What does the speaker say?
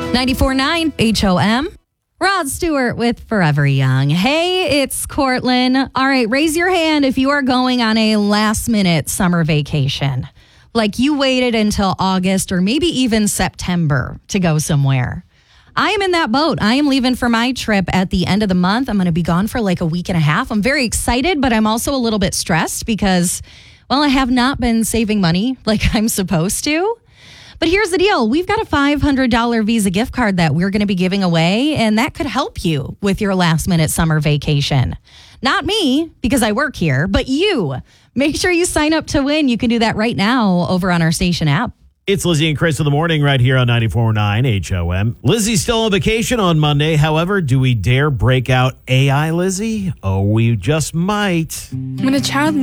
94.9 HOM. Rod Stewart with Forever Young. Hey, it's Cortland. All right, raise your hand if you are going on a last-minute summer vacation. Like you waited until August or maybe even September to go somewhere. I am in that boat. I am leaving for my trip at the end of the month. I'm going to be gone for like a week and a half. I'm very excited, but I'm also a little bit stressed because, well, I have not been saving money like I'm supposed to. But here's the deal. We've got a $500 Visa gift card that we're going to be giving away, and that could help you with your last-minute summer vacation. Not me, because I work here, but you. Make sure you sign up to win. You can do that right now over on our station app. It's Lizzie and Chris in the morning right here on 94.9 HOM. Lizzie's still on vacation on Monday. However, do we dare break out AI, Lizzie? Oh, we just might. When a child